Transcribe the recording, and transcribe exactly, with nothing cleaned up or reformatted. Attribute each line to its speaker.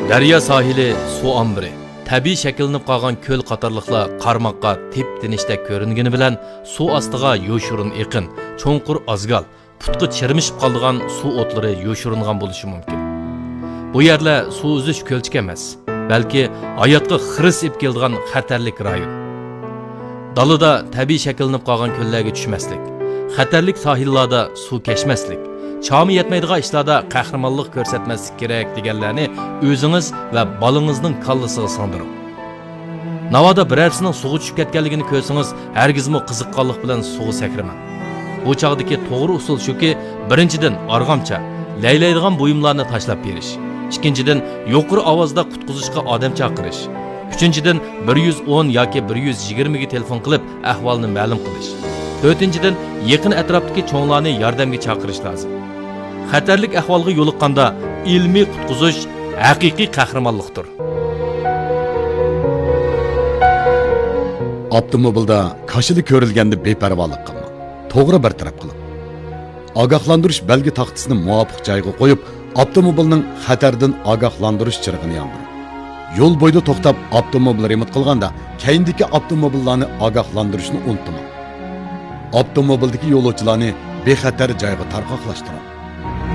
Speaker 1: Daryo sohili suv ombiri, tabiiy shakllanib qolgan ko'l qatorliqlar qarmoqqa tep-tinishdek ko'ringani bilan suv ostiga yo'shirin eqin, cho'nqur azgal, putqi chirmishib qolgan suv o'tlari yo'shiringan bo'lishi mumkin. Bu yerlar suv uzish ko'lchik emas, balki hayotga xiris ib keladigan xatarlik rayon. Dalida tabiiy shakllanib qolgan ko'llarga tushmaslik, xatarlik sohillarda suv kechmaslik, chami yetmaydigan ishlarda qahramonlik ko'rsatmaslik kerak deganlarni o'zingiz va bolangizning kallasiga singdiring. Navoda birarsining suvga tushib ketganligini ko'rsangiz, hargizmi qiziqqonlik bilan suvga sakramang. Bu chog'dagi to'g'ri usul shuki, birinchidan arg'amcha, laylaydigan buyumlarni tashlab berish. Ikkinchidan yuqori ovozda qutqizishga odam chaqirish. Uchinchidan bir yuz o'n yoki bir yuz yigirma ga telefon qilib ahvolni ma'lum qilish. To'rtinchidan yaqin atrofdagi cho'nglarni yordamga chaqirish lozim. Xatarlik ahvolga yo'liqqanda ilmiy qutqizish haqiqiy qahramonlikdir.
Speaker 2: Avtomobilda kashida ko'rilganda beparvolik qilma. To'g'ri bartaraf qiling. Ogohlantirish belgi taxtasini muvofiq joyga qo'yib, avtomobilning xatardan ogohlantirish chirig'ini yondiring. Yo'l bo'yida to'xtab avtomobil remont qilganda, keyindagi avtomobillarni ogohlantirishni unutmang. Avtomobildagi yo'lovchilarni bexatar joyga tarqoqlashtiring.